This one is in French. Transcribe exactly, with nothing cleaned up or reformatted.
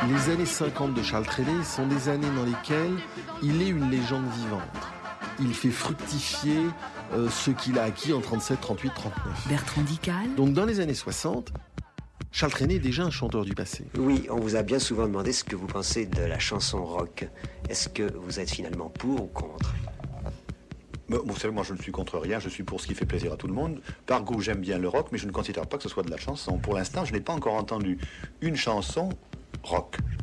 Les années cinquante de Charles Trenet sont des années dans lesquelles il est une légende vivante. Il fait fructifier euh, ce qu'il a acquis en trente-sept, trente-huit, trente-neuf. Bertrand Dical. Donc dans les années soixante, Charles Trenet est déjà un chanteur du passé. Oui, on vous a bien souvent demandé ce que vous pensez de la chanson rock. Est-ce que vous êtes finalement pour ou contre ? Bon, vous savez, moi je ne suis contre rien, je suis pour ce qui fait plaisir à tout le monde. Par goût, j'aime bien le rock, mais je ne considère pas que ce soit de la chanson. Pour l'instant, je n'ai pas encore entendu une chanson rock.